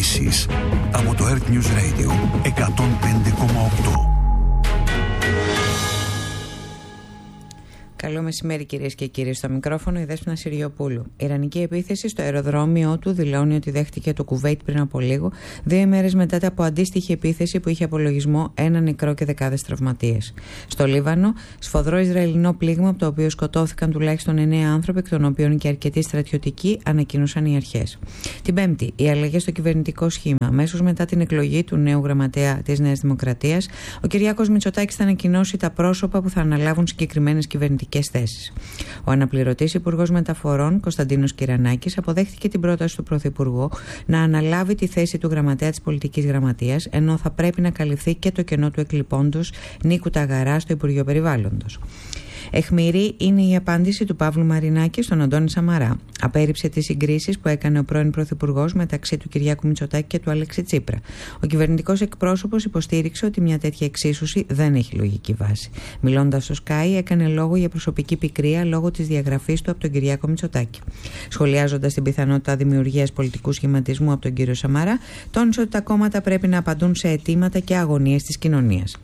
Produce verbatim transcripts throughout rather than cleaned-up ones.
ειδήσεις από το Earth News Radio εκατόν πέντε κόμμα οκτώ. Καλό μεσημέρι, κυρίες και κύριοι. Στο μικρόφωνο η Δέσποινα Συριοπούλου. Η ιρανική επίθεση στο αεροδρόμιο του δηλώνει ότι δέχτηκε το Κουβέιτ πριν από λίγο, δύο ημέρες μετά από αντίστοιχη επίθεση που είχε απολογισμό ένα νεκρό και δεκάδες τραυματίες. Στο Λίβανο, σφοδρό Ισραηλινό πλήγμα από το οποίο σκοτώθηκαν τουλάχιστον εννέα άνθρωποι, εκ των οποίων και αρκετοί στρατιωτικοί, ανακοίνωσαν οι αρχές. Την Πέμπτη, οι αλλαγές στο κυβερνητικό σχήμα. Αμέσως μετά την εκλογή του νέου γραμματέα της Νέας Δημοκρατίας, ο Κυριάκος Μητσοτάκης θα ανακοινώσει τα πρόσωπα που θα αναλάβουν συγκεκριμένες κυβερνητικές θέσεις. Ο αναπληρωτής Υπουργός Μεταφορών Κωνσταντίνος Κυρανάκης αποδέχτηκε την πρόταση του Πρωθυπουργού να αναλάβει τη θέση του γραμματέα της Πολιτικής Γραμματείας, ενώ θα πρέπει να καλυφθεί και το κενό του εκλειπώντος Νίκου Ταγαρά στο Υπουργείο Περιβάλλοντος. Αιχμηρή είναι η απάντηση του Παύλου Μαρινάκη στον Αντώνη Σαμαρά. Απέρριψε τις συγκρίσεις που έκανε ο πρώην Πρωθυπουργός μεταξύ του Κυριάκου Μητσοτάκη και του Αλέξη Τσίπρα. Ο κυβερνητικός εκπρόσωπος υποστήριξε ότι μια τέτοια εξίσωση δεν έχει λογική βάση. Μιλώντας στο Sky, έκανε λόγο για προσωπική πικρία λόγω της διαγραφής του από τον Κυριάκο Μητσοτάκη. Σχολιάζοντας την πιθανότητα δημιουργίας πολιτικού σχηματισμού από τον κύριο Σαμαρά, τόνισε ότι τα κόμματα πρέπει να απαντούν σε αιτήματα και αγωνίες της κοινωνίας.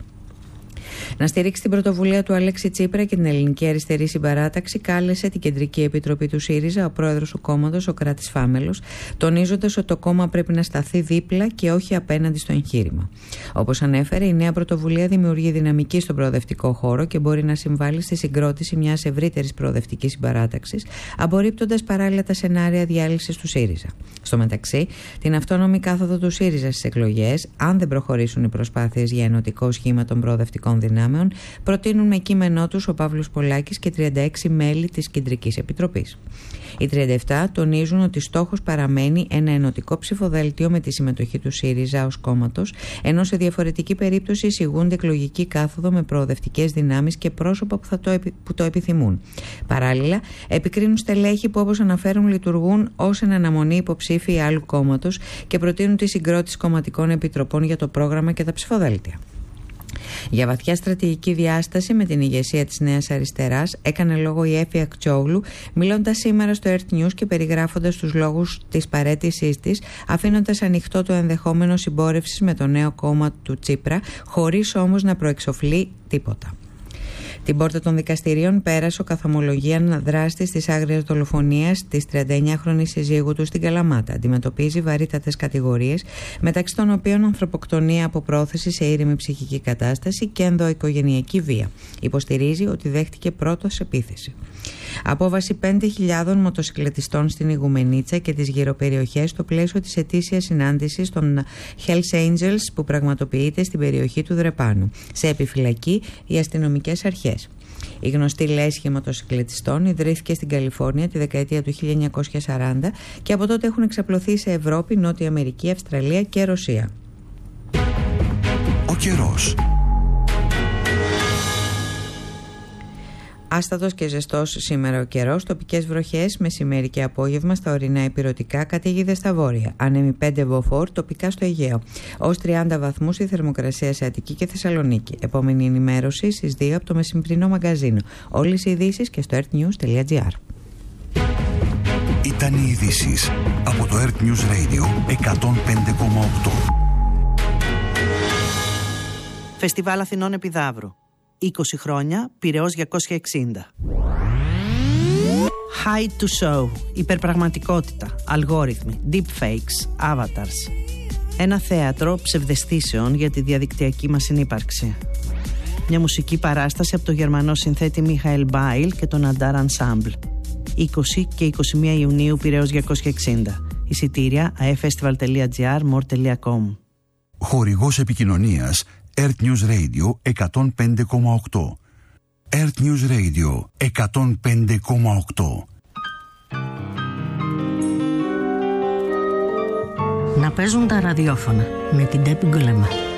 Να στηρίξει την πρωτοβουλία του Αλέξη Τσίπρα και την Ελληνική Αριστερή Συμπαράταξη, κάλεσε την Κεντρική Επιτροπή του ΣΥΡΙΖΑ ο πρόεδρος του κόμματος, ο Κράτης Φάμελος, τονίζοντας ότι το κόμμα πρέπει να σταθεί δίπλα και όχι απέναντι στο εγχείρημα. Όπως ανέφερε, η νέα πρωτοβουλία δημιουργεί δυναμική στον προοδευτικό χώρο και μπορεί να συμβάλλει στη συγκρότηση μιας ευρύτερης προοδευτικής συμπαράταξης, απορρίπτοντας παράλληλα τα σενάρια διάλυσης του ΣΥΡΙΖΑ. Στο μεταξύ, την αυτόνομη κάθοδο του ΣΥΡΙΖΑ στις εκλογές, αν δεν προχωρήσουν οι προσπάθειες για ενωτικό σχήμα των προοδευτικών δυνάμεων, προτείνουν με κείμενό τους ο Παύλος Πολάκης και τριάντα έξι μέλη της Κεντρικής Επιτροπής. Οι τριάντα επτά τονίζουν ότι στόχος παραμένει ένα ενωτικό ψηφοδέλτιο με τη συμμετοχή του ΣΥΡΙΖΑ ως κόμματος, ενώ σε διαφορετική περίπτωση εισηγούνται εκλογική κάθοδο με προοδευτικές δυνάμεις και πρόσωπα που, θα το, επι... που το επιθυμούν. Παράλληλα, επικρίνουν στελέχη που, όπως αναφέρουν, λειτουργούν ως εν αναμονή υποψήφιοι άλλου κόμματος και προτείνουν τη συγκρότηση κομματικών επιτροπών για το πρόγραμμα και τα ψηφοδέλτια. Για βαθιά στρατηγική διάσταση με την ηγεσία της Νέας Αριστεράς έκανε λόγο η Έφη Ακτσόγλου, μιλώντας σήμερα στο Earth News και περιγράφοντας τους λόγους της παραίτησής της, αφήνοντας ανοιχτό το ενδεχόμενο συμπόρευσης με το νέο κόμμα του Τσίπρα, χωρίς όμως να προεξοφλεί τίποτα. Την πόρτα των δικαστηρίων πέρασε ο καθομολογίαν δράστης της άγριας δολοφονίας της τριανταεννιάχρονης συζύγου του στην Καλαμάτα. Αντιμετωπίζει βαρύτατες κατηγορίες, μεταξύ των οποίων ανθρωποκτονία από πρόθεση σε ήρεμη ψυχική κατάσταση και ενδοοικογενειακή βία. Υποστηρίζει ότι δέχτηκε πρώτος επίθεση. Απόβαση πέντε χιλιάδων μοτοσυκλετιστών στην Ιγουμενίτσα και τις γυροπεριοχές στο πλαίσιο της ετήσιας συνάντησης των Hells Angels που πραγματοποιείται στην περιοχή του Δρεπάνου. Σε επιφυλακή οι αστυνομικές αρχές. Η γνωστή λέσχη μοτοσυκλετιστών ιδρύθηκε στην Καλιφόρνια τη δεκαετία του χίλια εννιακόσια σαράντα και από τότε έχουν εξαπλωθεί σε Ευρώπη, Νότια Αμερική, Αυστραλία και Ρωσία. Ο καιρός. Άστατος και ζεστός σήμερα ο καιρός, τοπικές βροχές μεσημέρι και απόγευμα στα ορεινά ηπειρωτικά, καταιγίδες στα βόρεια. Ανέμει πέντε μποφόρ τοπικά στο Αιγαίο. Ως τριάντα βαθμούς η θερμοκρασία σε Αττική και Θεσσαλονίκη. Επόμενη ενημέρωση στις δύο από το μεσημβρινό μαγκαζίνο. Όλες οι ειδήσεις και στο earthnews τελεία gr. Ήταν οι ειδήσεις από το Earth News Radio εκατόν πέντε κόμμα οκτώ. Φεστιβάλ Αθηνών Επιδαύρου. είκοσι χρόνια, Πειραιώς διακόσια εξήντα. High to show, υπερπραγματικότητα, αλγόριθμοι, deepfakes, avatars. Ένα θέατρο ψευδαισθήσεων για τη διαδικτυακή μας συνύπαρξη. Μια μουσική παράσταση από το γερμανό συνθέτη Μιχαήλ Μπάιλ και τον Αντάρ Ensemble. είκοσι και είκοσι μία Ιουνίου, Πειραιώς διακόσια εξήντα. Εισιτήρια a e festival τελεία gr, more τελεία com. Χορηγός επικοινωνίας Earth News Radio εκατόν πέντε κόμμα οκτώ. Earth News Radio εκατόν πέντε κόμμα οκτώ. Να παίζουν τα ραδιόφωνα με την Τέπη Γκολεμά.